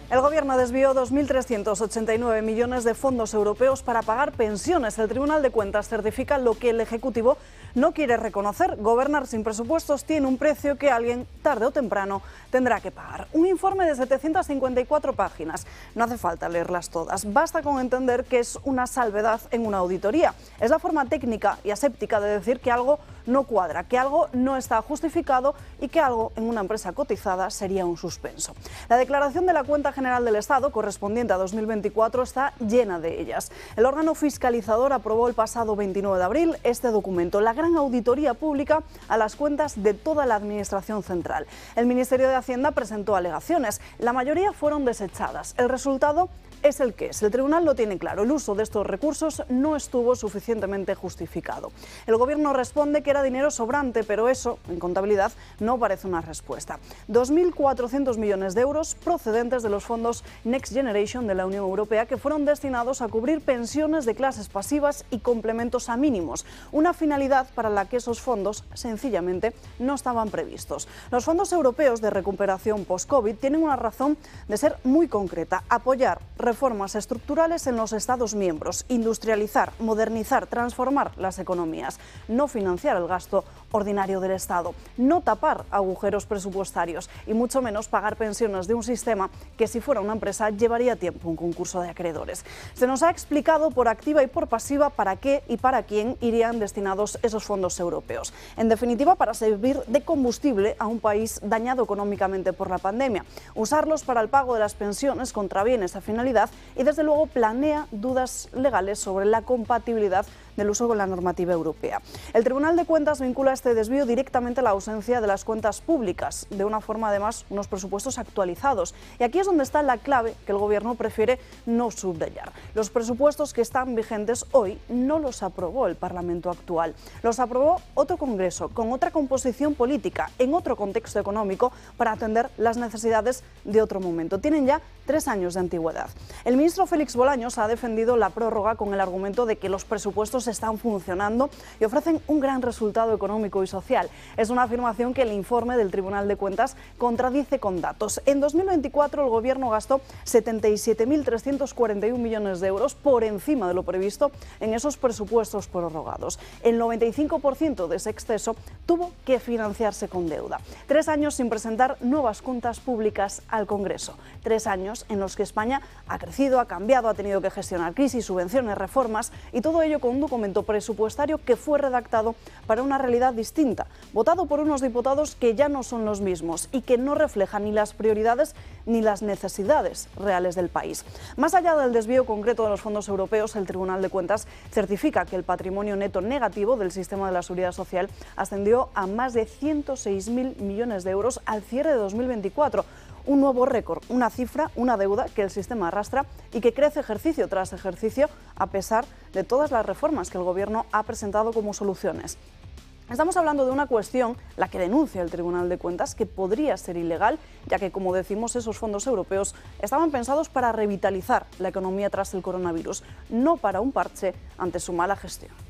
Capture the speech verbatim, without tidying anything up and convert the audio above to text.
El Gobierno desvió dos mil trescientos ochenta y nueve millones de fondos europeos para pagar pensiones. El Tribunal de Cuentas certifica lo que el Ejecutivo no quiere reconocer. Gobernar sin presupuestos tiene un precio que alguien, tarde o temprano, tendrá que pagar. Un informe de setecientas cincuenta y cuatro páginas. No hace falta leerlas todas. Basta con entender que es una salvedad en una auditoría. Es la forma técnica y aséptica de decir que algo no cuadra, que algo no está justificado y que algo en una empresa cotizada sería un suspenso. La declaración de la Cuenta General del Estado, correspondiente a dos mil veinticuatro, está llena de ellas. El órgano fiscalizador aprobó el pasado veintinueve de abril este documento, la gran auditoría pública a las cuentas de toda la Administración central. El Ministerio de Hacienda presentó alegaciones, la mayoría fueron desechadas. El resultado es el que es. El tribunal lo tiene claro. El uso de estos recursos no estuvo suficientemente justificado. El Gobierno responde que era dinero sobrante, pero eso, en contabilidad, no parece una respuesta. dos mil cuatrocientos millones de euros procedentes de los fondos Next Generation de la Unión Europea que fueron destinados a cubrir pensiones de clases pasivas y complementos a mínimos. Una finalidad para la que esos fondos, sencillamente, no estaban previstos. Los fondos europeos de recuperación post-COVID tienen una razón de ser muy concreta: apoyar reformas estructurales en los Estados miembros, industrializar, modernizar, transformar las economías, no financiar el gasto ordinario del Estado, no tapar agujeros presupuestarios y mucho menos pagar pensiones de un sistema que, si fuera una empresa, llevaría tiempo un concurso de acreedores. Se nos ha explicado por activa y por pasiva para qué y para quién irían destinados esos fondos europeos. En definitiva, para servir de combustible a un país dañado económicamente por la pandemia, usarlos para el pago de las pensiones contraviene esa finalidad y, desde luego, planea dudas legales sobre la compatibilidad del uso con la normativa europea. El Tribunal de Cuentas vincula este desvío directamente a la ausencia de las cuentas públicas, de una forma, además, unos presupuestos actualizados. Y aquí es donde está la clave que el Gobierno prefiere no subrayar. Los presupuestos que están vigentes hoy no los aprobó el Parlamento actual. Los aprobó otro Congreso, con otra composición política, en otro contexto económico, para atender las necesidades de otro momento. Tienen ya tres años de antigüedad. El ministro Félix Bolaños ha defendido la prórroga con el argumento de que los presupuestos están funcionando y ofrecen un gran resultado económico y social. Es una afirmación que el informe del Tribunal de Cuentas contradice con datos. En dos mil veinticuatro el Gobierno gastó setenta y siete mil trescientos cuarenta y uno millones de euros por encima de lo previsto en esos presupuestos prorrogados. El noventa y cinco por ciento de ese exceso tuvo que financiarse con deuda. Tres años sin presentar nuevas cuentas públicas al Congreso. Tres años en los que España ha crecido, ha cambiado, ha tenido que gestionar crisis, subvenciones, reformas, y todo ello con un documento presupuestario que fue redactado para una realidad distinta, votado por unos diputados que ya no son los mismos y que no reflejan ni las prioridades ni las necesidades reales del país. Más allá del desvío concreto de los fondos europeos, el Tribunal de Cuentas certifica que el patrimonio neto negativo del sistema de la Seguridad Social ascendió a más de ciento seis mil millones de euros al cierre de dos mil veinticuatro. Un nuevo récord, una cifra, una deuda que el sistema arrastra y que crece ejercicio tras ejercicio a pesar de todas las reformas que el Gobierno ha presentado como soluciones. Estamos hablando de una cuestión, la que denuncia el Tribunal de Cuentas, que podría ser ilegal, ya que, como decimos, esos fondos europeos estaban pensados para revitalizar la economía tras el coronavirus, no para un parche ante su mala gestión.